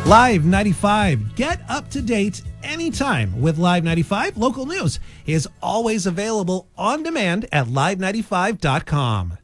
Live 95. Get up to date anytime with Live 95. Local news is always available on demand at live95.com.